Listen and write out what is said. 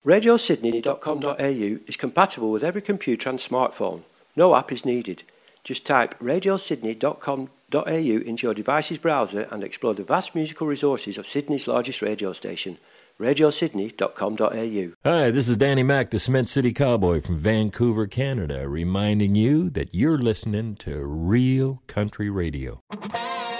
RadioSydney.com.au is compatible with every computer and smartphone. No app is needed. Just type RadioSydney.com.au into your device's browser and explore the vast musical resources of Sydney's largest radio station. RadioSydney.com.au. Hi, this is Danny Mac, the Cement City Cowboy from Vancouver, Canada, reminding you that you're listening to Real Country Radio.